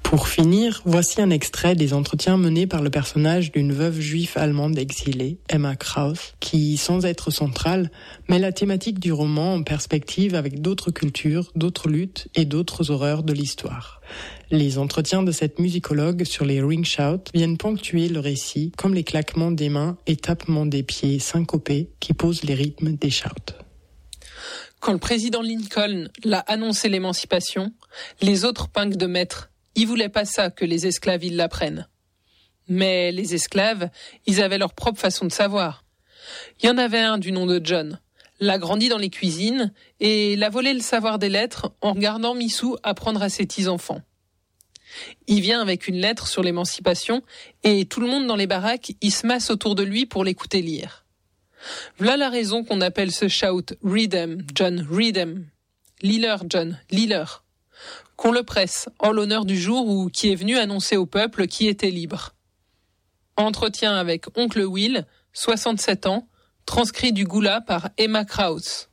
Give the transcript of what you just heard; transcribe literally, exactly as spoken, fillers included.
Pour finir, voici un extrait des entretiens menés par le personnage d'une veuve juive allemande exilée, Emma Krauss, qui, sans être centrale, met la thématique du roman en perspective avec d'autres cultures, d'autres luttes et d'autres horreurs de l'histoire. Les entretiens de cette musicologue sur les ring shouts viennent ponctuer le récit, comme les claquements des mains et tapements des pieds syncopés qui posent les rythmes des shouts. Quand le président Lincoln l'a annoncé l'émancipation, les autres pingues de maître, ils voulaient pas ça que les esclaves ils l'apprennent. Mais les esclaves, ils avaient leur propre façon de savoir. Il y en avait un du nom de John, l'a grandi dans les cuisines et l'a volé le savoir des lettres en regardant Missou apprendre à ses petits-enfants. Il vient avec une lettre sur l'émancipation et tout le monde dans les baraques, il se masse autour de lui pour l'écouter lire. Voilà la raison qu'on appelle ce shout « Read 'em, John, read 'em ». Lis-leur, John, lis-leur. Qu'on le presse, en l'honneur du jour où qui est venu annoncer au peuple qui était libre. Entretien avec Oncle Will, soixante-sept ans, transcrit du Goula par Emma Krauss.